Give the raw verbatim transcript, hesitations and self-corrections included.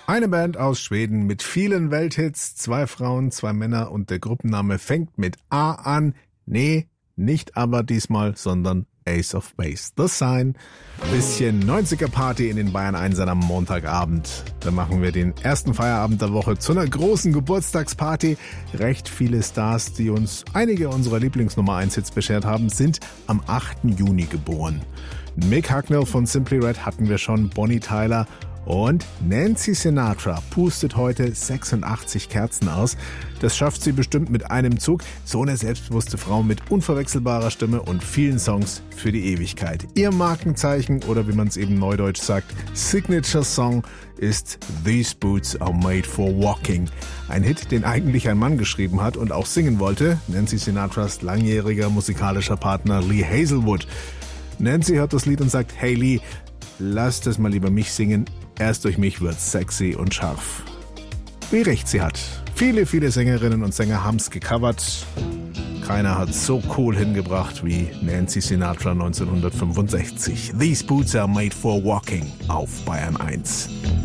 Eine Band aus Schweden mit vielen Welthits, zwei Frauen, zwei Männer und der Gruppenname fängt mit A an. Nee, nicht aber diesmal, sondern Ace of Base. The Sign. Bisschen neunziger Party in den Bayern eins am Montagabend. Da machen wir den ersten Feierabend der Woche zu einer großen Geburtstagsparty. Recht viele Stars, die uns einige unserer Lieblingsnummer eins Hits beschert haben, sind am achten Juni geboren. Mick Hucknall von Simply Red hatten wir schon, Bonnie Tyler und Nancy Sinatra pustet heute sechsundachtzig Kerzen aus. Das schafft sie bestimmt mit einem Zug. So eine selbstbewusste Frau mit unverwechselbarer Stimme und vielen Songs für die Ewigkeit. Ihr Markenzeichen oder wie man es eben neudeutsch sagt, Signature Song ist These Boots Are Made for Walking. Ein Hit, den eigentlich ein Mann geschrieben hat und auch singen wollte. Nancy Sinatras langjähriger musikalischer Partner Lee Hazelwood. Nancy hört das Lied und sagt, hey Lee, lass das mal lieber mich singen. Erst durch mich wird's sexy und scharf. Wie recht sie hat. Viele, viele Sängerinnen und Sänger haben's gecovert. Keiner hat so cool hingebracht wie Nancy Sinatra neunzehnhundertfünfundsechzig. These Boots Are Made for Walking auf Bayern eins.